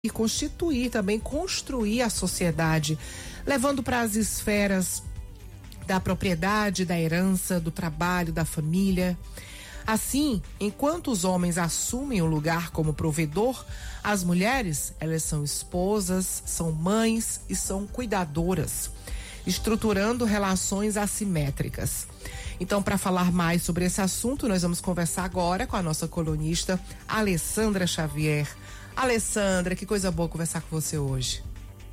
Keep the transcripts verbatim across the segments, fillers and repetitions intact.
e constituir também, construir a sociedade, levando para as esferas da propriedade, da herança, do trabalho, da família. Assim, enquanto os homens assumem o lugar como provedor, as mulheres, elas são esposas, são mães e são cuidadoras, estruturando relações assimétricas. Então, para falar mais sobre esse assunto, nós vamos conversar agora com a nossa colunista Alessandra Xavier. Alessandra, que coisa boa conversar com você hoje.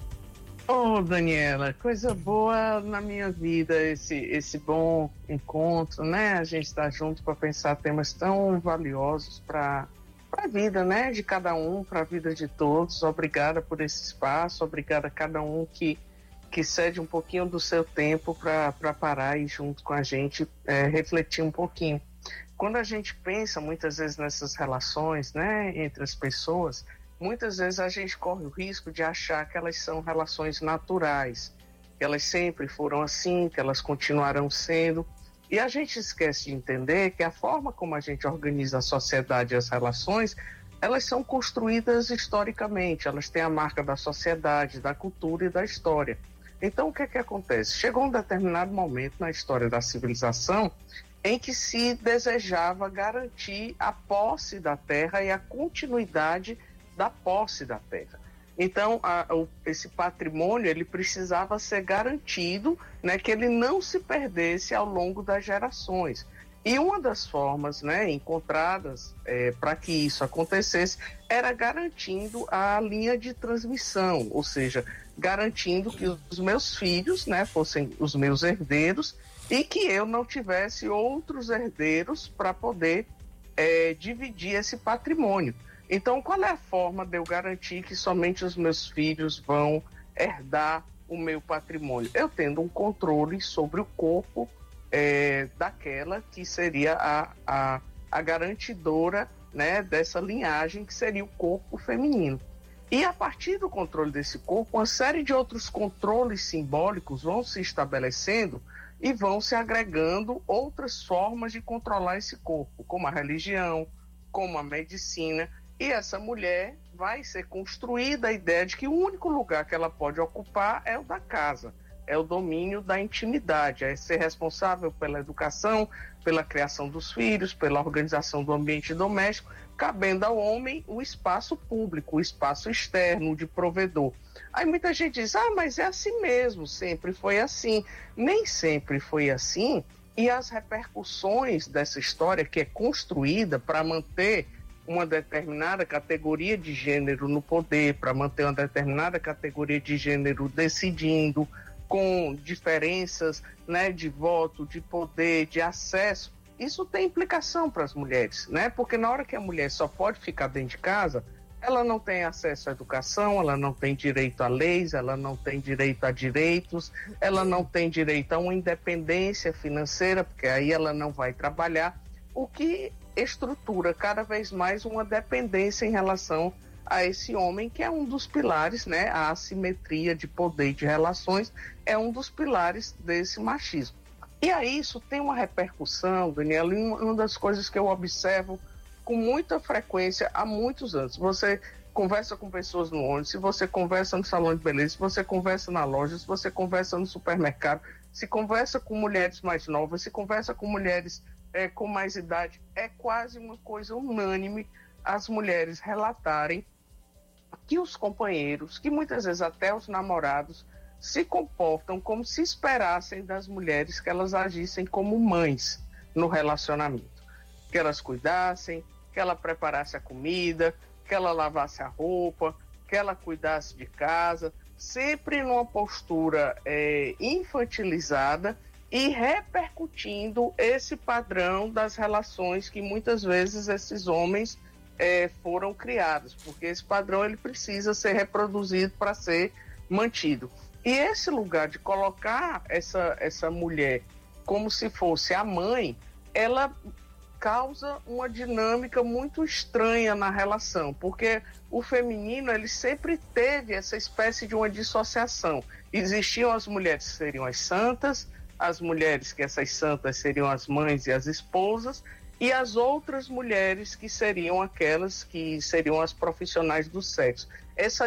Ô, Daniela, coisa boa na minha vida, esse, esse bom encontro, né? A gente está junto para pensar temas tão valiosos para a vida, né? De cada um, para a vida de todos. Obrigada por esse espaço, obrigada a cada um que, que cede um pouquinho do seu tempo para parar e junto com a gente é, refletir um pouquinho. Quando a gente pensa muitas vezes nessas relações, né, entre as pessoas, muitas vezes a gente corre o risco de achar que elas são relações naturais, que elas sempre foram assim, que elas continuarão sendo. E a gente esquece de entender que a forma como a gente organiza a sociedade e as relações, elas são construídas historicamente, elas têm a marca da sociedade, da cultura e da história. Então, o que é que acontece? Chegou um determinado momento na história da civilização em que se desejava garantir a posse da terra e a continuidade da posse da terra. Então, a, o, esse patrimônio, ele precisava ser garantido, né, que ele não se perdesse ao longo das gerações. E uma das formas, né, encontradas é, para que isso acontecesse era garantindo a linha de transmissão, ou seja, garantindo que os meus filhos, né, fossem os meus herdeiros e que eu não tivesse outros herdeiros para poder é, dividir esse patrimônio. Então, qual é a forma de eu garantir que somente os meus filhos vão herdar o meu patrimônio? Eu tendo um controle sobre o corpo é, daquela que seria a, a, a garantidora, né, dessa linhagem, que seria o corpo feminino. E a partir do controle desse corpo, uma série de outros controles simbólicos vão se estabelecendo e vão se agregando outras formas de controlar esse corpo, como a religião, como a medicina. E essa mulher vai ser construída a ideia de que o único lugar que ela pode ocupar é o da casa, é o domínio da intimidade, é ser responsável pela educação, pela criação dos filhos, pela organização do ambiente doméstico, cabendo ao homem o espaço público, o espaço externo de provedor. Aí muita gente diz, ah, mas é assim mesmo, sempre foi assim. Nem sempre foi assim, e as repercussões dessa história que é construída para manter uma determinada categoria de gênero no poder, para manter uma determinada categoria de gênero decidindo, com diferenças, né, de voto, de poder, de acesso, isso tem implicação para as mulheres, né? Porque na hora que a mulher só pode ficar dentro de casa, ela não tem acesso à educação, ela não tem direito a leis, ela não tem direito a direitos, ela não tem direito a uma independência financeira, porque aí ela não vai trabalhar, o que estrutura cada vez mais uma dependência em relação a esse homem, que é um dos pilares, né? A assimetria de poder e de relações é um dos pilares desse machismo. E aí isso tem uma repercussão, Daniela, em uma das coisas que eu observo com muita frequência há muitos anos. Você conversa com pessoas no ônibus, se você conversa no salão de beleza, se você conversa na loja, se você conversa no supermercado, se conversa com mulheres mais novas, se conversa com mulheres é, com mais idade, é quase uma coisa unânime as mulheres relatarem que os companheiros, que muitas vezes até os namorados, se comportam como se esperassem das mulheres que elas agissem como mães no relacionamento. Que elas cuidassem, que ela preparasse a comida, que ela lavasse a roupa, que ela cuidasse de casa, sempre numa postura é, infantilizada e repercutindo esse padrão das relações que muitas vezes esses homens é, foram criados, porque esse padrão ele precisa ser reproduzido para ser mantido. E esse lugar de colocar essa, essa mulher como se fosse a mãe, ela causa uma dinâmica muito estranha na relação, porque o feminino ele sempre teve essa espécie de uma dissociação. Existiam as mulheres que seriam as santas, as mulheres que essas santas seriam as mães e as esposas, e as outras mulheres que seriam aquelas que seriam as profissionais do sexo. Essa